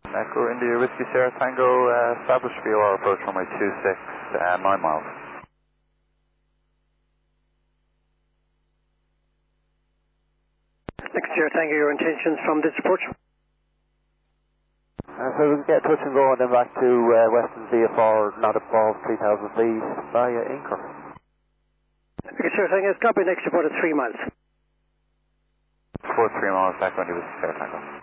Echo India Whiskey Sierra Tango, established VOR approach runway 26, 9 miles. Whiskey Sierra Tango, your intentions from this approach? So we can get touch and go and then back to Western VFR, not above 3,000 feet via Anchor. Whiskey Sierra Tango, copy next report at 3 miles. 43 miles, Echo India Whiskey Sierra Tango.